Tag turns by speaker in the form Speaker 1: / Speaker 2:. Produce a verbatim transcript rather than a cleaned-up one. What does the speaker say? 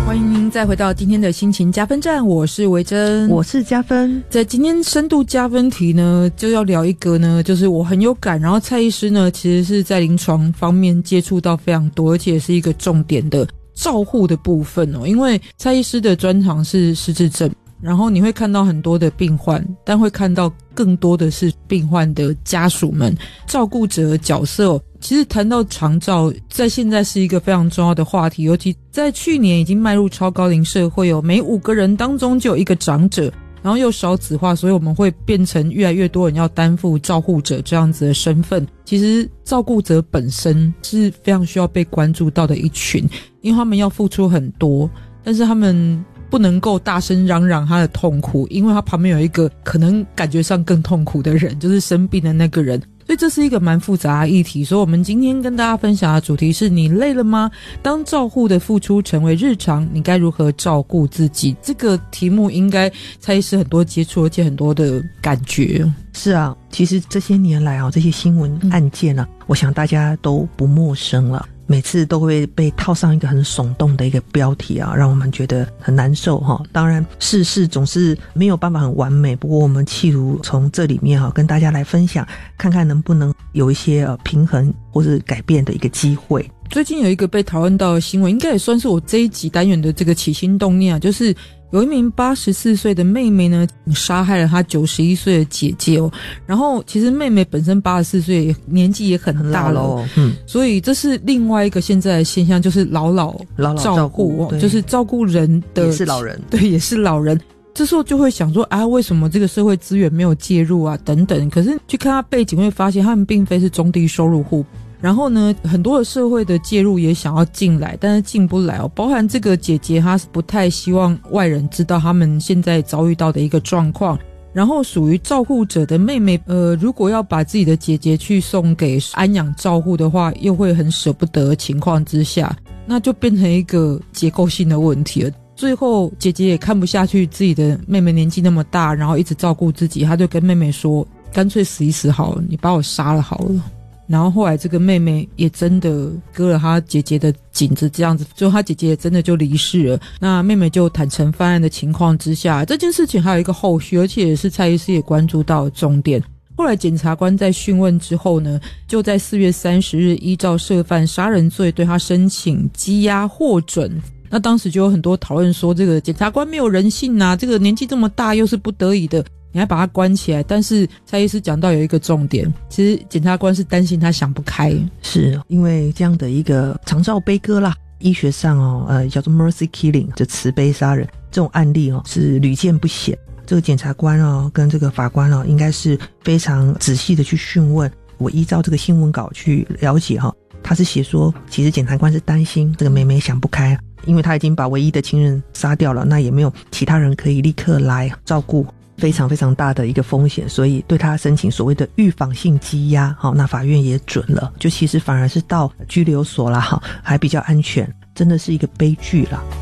Speaker 1: 欢迎您再回到今天的心情加分站，我是维珍，
Speaker 2: 我是加分。
Speaker 1: 在今天深度加分题呢，就要聊一个呢，就是我很有感，然后蔡医师呢其实是在临床方面接触到非常多，而且是一个重点的照护的部分哦。因为蔡医师的专长是失智症，然后你会看到很多的病患，但会看到更多的是病患的家属们，照顾者的角色哦。其实谈到长照，在现在是一个非常重要的话题，尤其在去年已经迈入超高龄社会哦，每五个人当中就有一个长者，然后又少子化，所以我们会变成越来越多人要担负照护者这样子的身份。其实照顾者本身是非常需要被关注到的一群，因为他们要付出很多，但是他们不能够大声嚷嚷他的痛苦，因为他旁边有一个可能感觉上更痛苦的人，就是生病的那个人。所以这是一个蛮复杂的议题，所以我们今天跟大家分享的主题是：你累了吗？当照护的付出成为日常，你该如何照顾自己？这个题目应该蔡医师很多接触，而且很多的感觉。
Speaker 2: 是啊，其实这些年来啊，这些新闻案件啊、嗯、我想大家都不陌生了，每次都会被套上一个很耸动的一个标题啊，让我们觉得很难受哈。当然世事总是没有办法很完美，不过我们企图从这里面哈跟大家来分享，看看能不能有一些呃平衡或是改变的一个机会。
Speaker 1: 最近有一个被讨论到的新闻，应该也算是我这一集单元的这个起心动念啊，就是有一名八十四岁的妹妹呢，杀害了她九十一岁的姐姐哦。然后其实妹妹本身八十四岁，年纪也很大了，哦、嗯，所以这是另外一个现在的现象，就是老老
Speaker 2: 老老照顾，
Speaker 1: 哦，就是照顾人的
Speaker 2: 也是老人，
Speaker 1: 对，也是老人。这时候就会想说啊，为什么这个社会资源没有介入啊？等等。可是去看他背景，会发现他们并非是中低收入户。然后呢，很多的社会的介入也想要进来，但是进不来哦。包含这个姐姐，她是不太希望外人知道他们现在遭遇到的一个状况。然后属于照顾者的妹妹，呃，如果要把自己的姐姐去送给安养照护的话，又会很舍不得的情况之下，那就变成一个结构性的问题了。最后姐姐也看不下去自己的妹妹年纪那么大，然后一直照顾自己，她就跟妹妹说，干脆死一死好了，你把我杀了好了。然后后来这个妹妹也真的割了她姐姐的颈子，这样子，最后她姐姐也真的就离世了。那妹妹就坦诚犯案的情况之下，这件事情还有一个后续，而且也是蔡医师也关注到的重点。后来检察官在讯问之后呢，就在四月三十日依照涉犯杀人罪对他申请羁押获准。那当时就有很多讨论说，这个检察官没有人性啊，这个年纪这么大又是不得已的，你还把他关起来。但是蔡医师讲到有一个重点，其实检察官是担心他想不开，
Speaker 2: 是因为这样的一个长照悲歌啦，医学上哦，呃，叫做 mercy killing， 就慈悲杀人这种案例哦，是屡见不鲜。这个检察官哦，跟这个法官哦，应该是非常仔细的去讯问。我依照这个新闻稿去了解哈、哦，他是写说，其实检察官是担心这个妹妹想不开。因为他已经把唯一的亲人杀掉了，那也没有其他人可以立刻来照顾，非常非常大的一个风险，所以对他申请所谓的预防性羁押，好，那法院也准了，就其实反而是到拘留所啦，还比较安全，真的是一个悲剧啦。